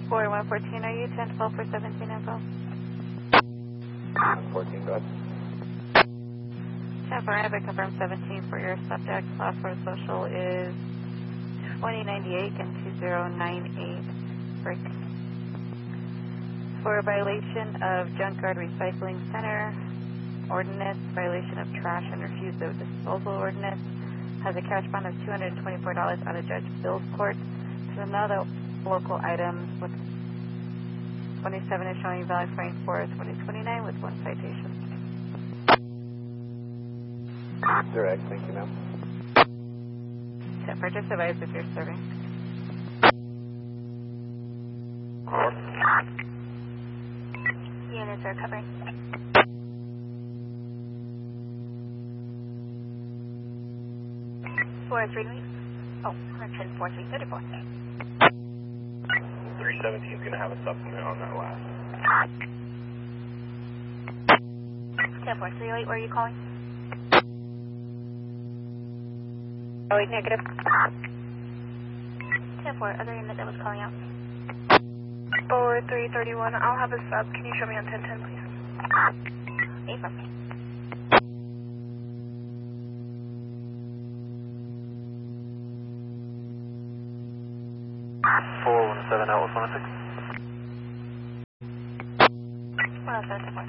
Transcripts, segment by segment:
For 114, are you 1012 for 17 info? 14, go ahead. 10 for Epic, confirm 17 for your subject. Last word of social is 2098 and 2098. Break. For a violation of Junkyard Recycling Center ordinance, violation of trash and refuse of disposal ordinance, has a cash bond of $224 out of Judge Bill's court. To another local item with 27 is showing valid fine for 2029 with 1 citation. Direct, thank you, ma'am. For just advise if you're serving. Units are covering. 4-3. Oh, correction, 4-3-34. 317 is going to have a supplement on that last. 10-4-3-8, where are you calling? Oh, negative. 10-4, other unit that was calling out. 4-3-31, I'll have a sub. Can you show me on 1010, please? 8-4. 417 out with 106. 107 4.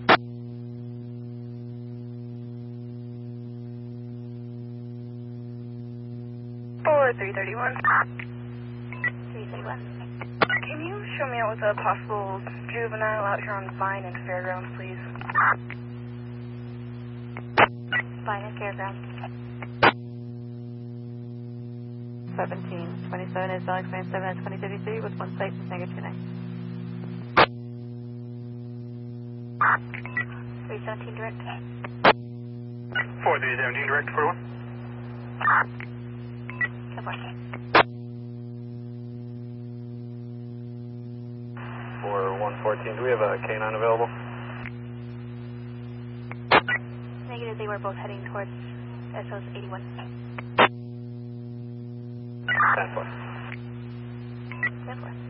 4-3-31. 3-31. Can you show me out with a possible juvenile out here on Vine and Fairgrounds, please? Fine and Fairgrounds. 17. 27 is valid fine 7 at 2033 with 1 site and negative 29. 317 direct. 4-317 direct, 41. 4-114, do we have a K9 available? Negative, they were both heading towards SOS 81. 10-4. 10-4.